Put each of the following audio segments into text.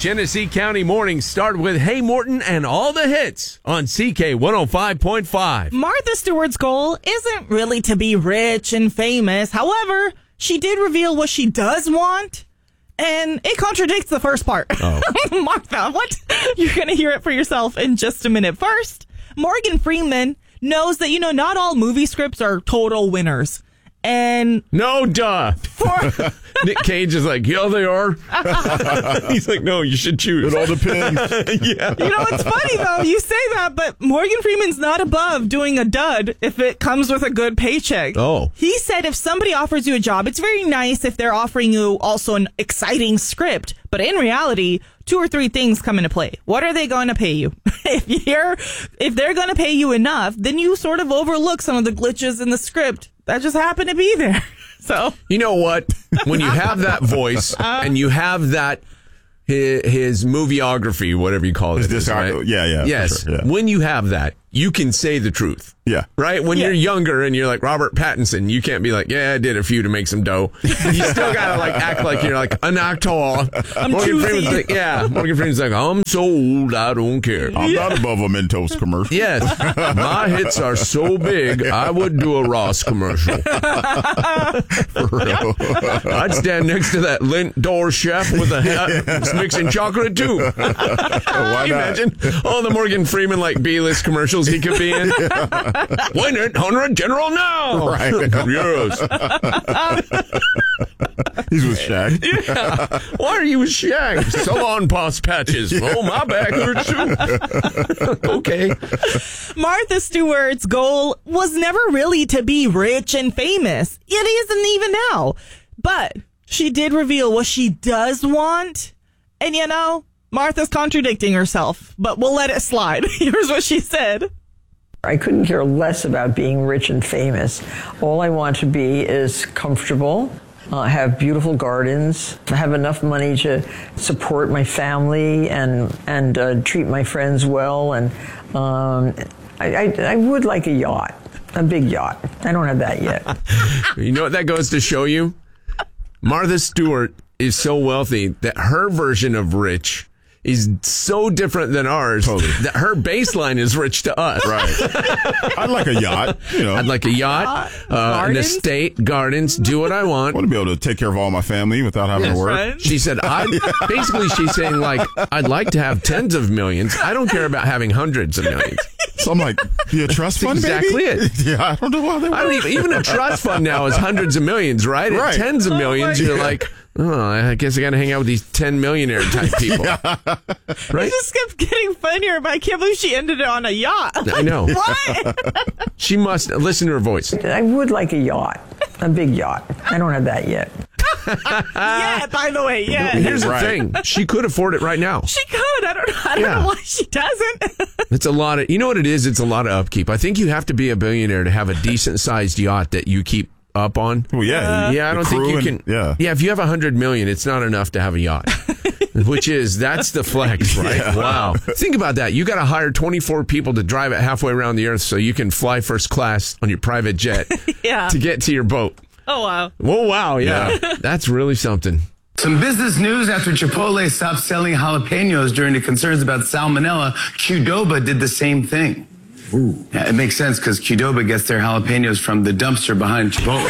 Genesee County Mornings start with Hey Morton and all the hits on CK 105.5. Martha Stewart's goal isn't really to be rich and famous. However, she did reveal what she does want, and it contradicts the first part. Oh. Martha, what? You're going to hear it for yourself in just a minute. First, Morgan Freeman knows that, not all movie scripts are total winners. And no, duh. Nick Cage is like, yeah, they are. He's like, no, you should choose. It all depends. Yeah. It's funny, though. You say that, but Morgan Freeman's not above doing a dud if it comes with a good paycheck. Oh. He said if somebody offers you a job, it's very nice if they're offering you also an exciting script. But in reality, 2 or 3 things come into play. What are they going to pay you? If they're going to pay you enough, then you sort of overlook some of the glitches in the script that just happen to be there. So you know what? When you have that voice and you have that his movieography, whatever you call it, right? Yeah. Yes. Sure, yeah. When you have that, you can say the truth. Yeah. Right? When you're younger and you're like Robert Pattinson, you can't be like, yeah, I did a few to make some dough. You still gotta act like you're like an actor. Morgan Freeman's like, Morgan Freeman's like, I'm so old, I don't care. I'm not above a Mentos commercial. Yes. My hits are so big, I would do a Ross commercial. For real. I'd stand next to that Lindt door chef with a hat mixing chocolate too. Why Can you imagine all the Morgan Freeman B-list commercials he could be in? 100 General now. Right. Yes. He's with Shaq. Yeah. Why are you with Shaq? Salon pus patches. Oh, my back hurts too. Okay. Martha Stewart's goal was never really to be rich and famous. It isn't even now. But she did reveal what she does want. And Martha's contradicting herself, but we'll let it slide. Here's what she said. I couldn't care less about being rich and famous. All I want to be is comfortable, have beautiful gardens, have enough money to support my family and treat my friends well. And I would like a yacht, a big yacht. I don't have that yet. You know what that goes to show you? Martha Stewart is so wealthy that her version of rich is so different than ours that her baseline is rich to us. Right. I'd like a yacht. I'd like a yacht, an estate, gardens, do what I want. I want to be able to take care of all my family without having to work. Right. She said, basically she's saying I'd like to have tens of millions. I don't care about having hundreds of millions. So I'm like, you a trust fund, exactly baby? it. Yeah, I don't know why they work. Even a trust fund now is hundreds of millions, right? Right. At tens of millions, you're like, I guess I got to hang out with these 10 millionaire type people. Right? It just kept getting funnier, but I can't believe she ended it on a yacht. I know. What? She must listen to her voice. I would like a yacht, a big yacht. I don't have that yet. Yeah, by the way, yeah. Here's the thing. She could afford it right now. She could. I don't know why she doesn't. It's a lot of, what it is? It's a lot of upkeep. I think you have to be a billionaire to have a decent sized yacht that you keep up on. Well, yeah. Yeah, I don't think you can. Yeah, if you have 100 million, it's not enough to have a yacht. That's the flex, right? Yeah. Wow. Think about that. You got to hire 24 people to drive it halfway around the earth so you can fly first class on your private jet to get to your boat. Oh, wow. Oh, wow. Yeah. That's really something. Some business news after Chipotle stopped selling jalapenos during the concerns about salmonella. Qdoba did the same thing. Ooh. Yeah, it makes sense because Qdoba gets their jalapenos from the dumpster behind Chipotle.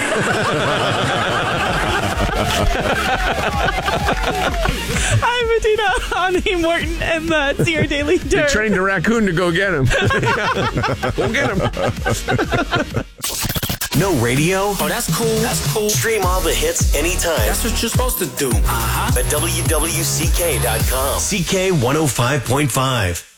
Hi, Bettina, Ani Morton, and that's your Daily Dirt. They trained a raccoon to go get him. Go get him. No radio? Oh, that's cool. That's cool. Stream all the hits anytime. That's what you're supposed to do. At WWCK.com. CK 105.5.